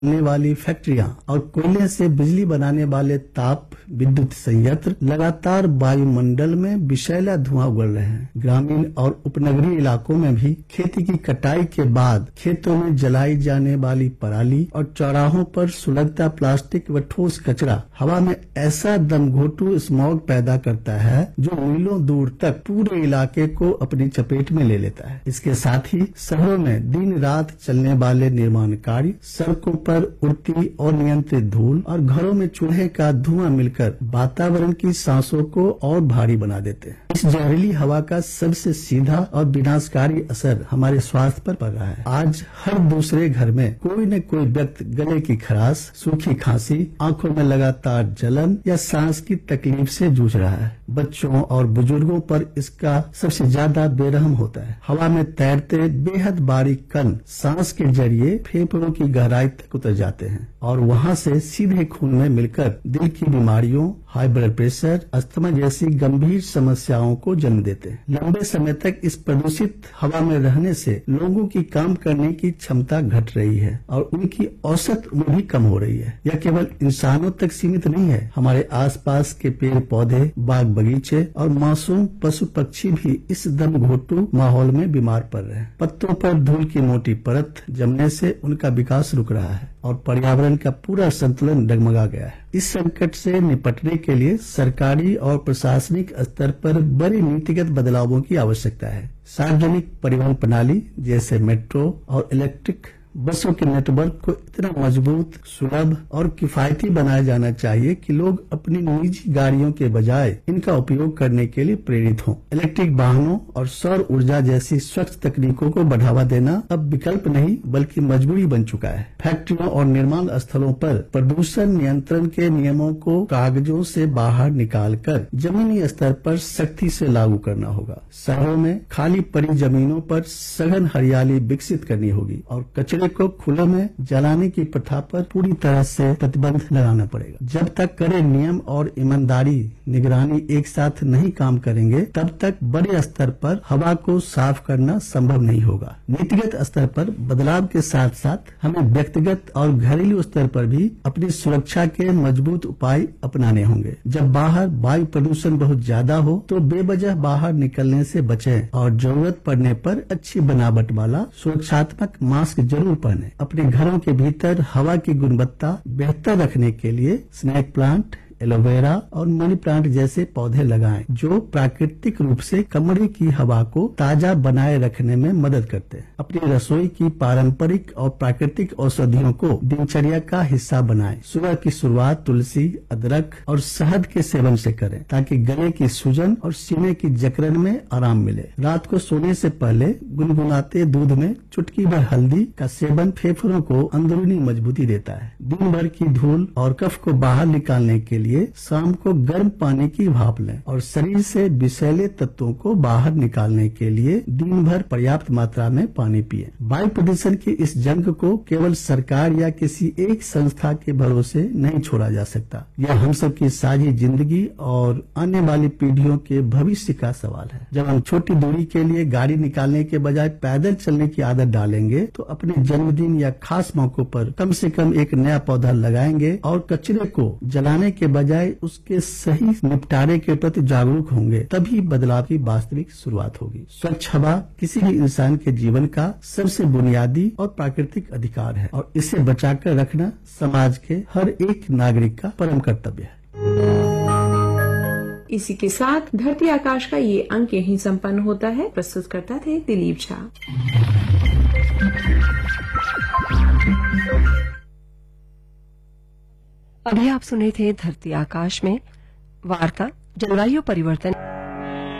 बनने वाली फैक्ट्रियां और कोयले से बिजली बनाने वाले ताप विद्युत संयंत्र लगातार वायुमंडल में विषैला धुआं उगल रहे हैं। ग्रामीण और उपनगरीय इलाकों में भी खेती की कटाई के बाद खेतों में जलाई जाने वाली पराली और चौराहों पर सुलगता प्लास्टिक व ठोस कचरा हवा में ऐसा दमघोटू स्मॉग पैदा करता है जो मीलों दूर तक पूरे इलाके को अपनी चपेट में ले लेता है। इसके साथ ही शहरों में दिन रात चलने वाले निर्माण कार्य, सड़कों पर उड़ती और नियंत्रित धूल और घरों में चूल्हे का धुआं मिलकर वातावरण की सांसों को और भारी बना देते हैं। इस जहरीली हवा का सबसे सीधा और विनाशकारी असर हमारे स्वास्थ्य पर पड़ रहा है। आज हर दूसरे घर में कोई न कोई व्यक्ति गले की खराश, सूखी खांसी, आंखों में लगातार जलन या सांस की तकलीफ से जूझ रहा है। बच्चों और बुजुर्गों पर इसका सबसे ज्यादा बेरहम होता है। हवा में तैरते बेहद बारीक कण सांस के जरिए फेफड़ों की गहराई तक उतर जाते हैं और वहां से सीधे खून में मिलकर दिल की बीमारियों, हाई ब्लड प्रेशर, अस्थमा जैसी गंभीर समस्याओं को जन्म देते हैं। लंबे समय तक इस प्रदूषित हवा में रहने से लोगों की काम करने की क्षमता घट रही है और उनकी औसत उम्र भी कम हो रही है। यह केवल इंसानों तक सीमित नहीं है। हमारे आसपास के पेड़ पौधे, बाग बगीचे और मासूम पशु पक्षी भी इस दमघोटू माहौल में बीमार पड़ रहे हैं। पत्तों पर धूल की मोटी परत जमने से उनका विकास रुक रहा है और पर्यावरण का पूरा संतुलन डगमगा गया है। इस संकट से निपटने के लिए सरकारी और प्रशासनिक स्तर पर बड़े नीतिगत बदलावों की आवश्यकता है। सार्वजनिक परिवहन प्रणाली जैसे मेट्रो और इलेक्ट्रिक बसों के नेटवर्क को इतना मजबूत, सुलभ और किफायती बनाया जाना चाहिए कि लोग अपनी निजी गाड़ियों के बजाय इनका उपयोग करने के लिए प्रेरित हों। इलेक्ट्रिक वाहनों और सौर ऊर्जा जैसी स्वच्छ तकनीकों को बढ़ावा देना अब विकल्प नहीं बल्कि मजबूरी बन चुका है। फैक्ट्रियों और निर्माण स्थलों पर प्रदूषण नियंत्रण के नियमों को कागजों से बाहर निकालकर जमीनी स्तर पर सख्ती से लागू करना होगा। शहरों में खाली पड़ी जमीनों पर सघन हरियाली विकसित करनी होगी और कचरे को खुले में जलाने की प्रथा पर पूरी तरह से प्रतिबंध लगाना पड़ेगा। जब तक कड़े नियम और ईमानदारी निगरानी एक साथ नहीं काम करेंगे तब तक बड़े स्तर पर हवा को साफ करना संभव नहीं होगा। नीतिगत स्तर पर बदलाव के साथ साथ हमें व्यक्तिगत और घरेलू स्तर पर भी अपनी सुरक्षा के मजबूत उपाय अपनाने होंगे। जब बाहर वायु प्रदूषण बहुत ज्यादा हो तो बेवजह बाहर निकलने से बचें और जरूरत पड़ने पर अच्छी बनावट वाला सुरक्षात्मक मास्क जरूर पहने। अपने घरों के भीतर हवा की गुणवत्ता बेहतर रखने के लिए स्नेक प्लांट, एलोवेरा और मनी प्लांट जैसे पौधे लगाएं जो प्राकृतिक रूप से कमरे की हवा को ताजा बनाए रखने में मदद करते हैं। अपनी रसोई की पारंपरिक और प्राकृतिक औषधियों को दिनचर्या का हिस्सा बनाएं। सुबह की शुरुआत तुलसी, अदरक और शहद के सेवन से करें ताकि गले की सूजन और सीने की जकड़न में आराम मिले। रात को सोने से पहले गुनगुनाते दूध में चुटकी भर हल्दी का सेवन फेफड़ों को अंदरूनी मजबूती देता है। दिन भर की धूल और कफ को बाहर निकालने के लिए शाम को गर्म पानी की भाप लें और शरीर से विषैले तत्वों को बाहर निकालने के लिए दिन भर पर्याप्त मात्रा में पानी पिएं। वायु प्रदूषण की इस जंग को केवल सरकार या किसी एक संस्था के भरोसे नहीं छोड़ा जा सकता। यह हम सब की साझी जिंदगी और आने वाली पीढ़ियों के भविष्य का सवाल है। जब हम छोटी दूरी के लिए गाड़ी निकालने के बजाय पैदल चलने की आदत डालेंगे तो अपने जन्मदिन या खास मौकों पर कम से कम एक नया पौधा लगाएंगे और कचरे को जलाने के बजाय उसके सही निपटारे के प्रति जागरूक होंगे, तभी बदलाव की वास्तविक शुरुआत होगी। स्वच्छ हवा किसी भी इंसान के जीवन का सबसे बुनियादी और प्राकृतिक अधिकार है और इसे बचाकर रखना समाज के हर एक नागरिक का परम कर्तव्य है। इसी के साथ धरती आकाश का ये अंक यहीं संपन्न होता है। प्रस्तुत करता थे दिलीप झा। अभी आप सुने थे धरती आकाश में वार्ता जलवायु परिवर्तन